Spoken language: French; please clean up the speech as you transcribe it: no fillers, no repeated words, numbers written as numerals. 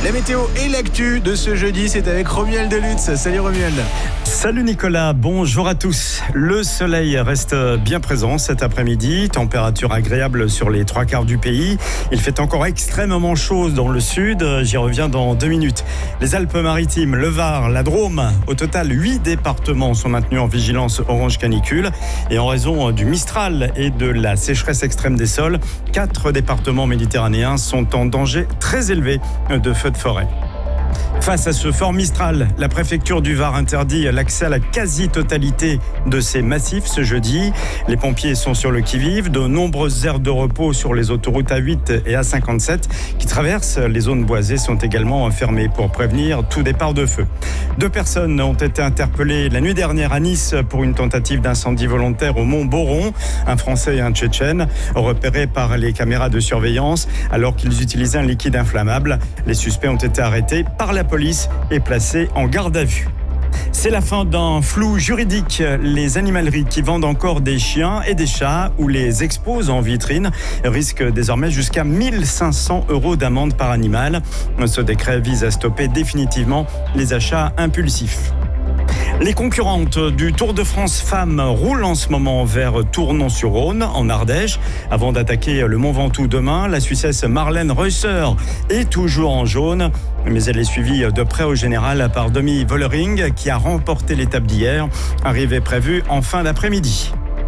La météo et l'actu de ce jeudi, c'est avec Romuald Delutz. Salut Romuald. Salut Nicolas, bonjour à tous. Le soleil reste bien présent cet après-midi, température agréable sur les 3/4 du pays. Il fait encore extrêmement chaud dans le sud, j'y reviens dans 2 minutes. Les Alpes-Maritimes, le Var, la Drôme, au total 8 départements sont maintenus en vigilance orange canicule. Et en raison du Mistral et de la sécheresse extrême des sols, 4 départements méditerranéens sont en danger très élevé de feux de forêt. Face à ce fort Mistral, la préfecture du Var interdit l'accès à la quasi-totalité de ces massifs ce jeudi. Les pompiers sont sur le qui-vive. De nombreuses aires de repos sur les autoroutes A8 et A57 qui traversent les zones boisées sont également fermées pour prévenir tout départ de feu. 2 personnes ont été interpellées la nuit dernière à Nice pour une tentative d'incendie volontaire au Mont Boron. Un Français et un Tchétchène repérés par les caméras de surveillance alors qu'ils utilisaient un liquide inflammable. Les suspects ont été arrêtés par la police et placés en garde à vue. C'est la fin d'un flou juridique. Les animaleries qui vendent encore des chiens et des chats ou les exposent en vitrine risquent désormais jusqu'à 1 500 € d'amende par animal. Ce décret vise à stopper définitivement les achats impulsifs. Les concurrentes du Tour de France Femmes roulent en ce moment vers Tournon-sur-Rhône, en Ardèche. Avant d'attaquer le Mont Ventoux demain, la Suissesse Marlène Reusser est toujours en jaune. Mais elle est suivie de près au général par Demi Vollering qui a remporté l'étape d'hier, arrivée prévue en fin d'après-midi.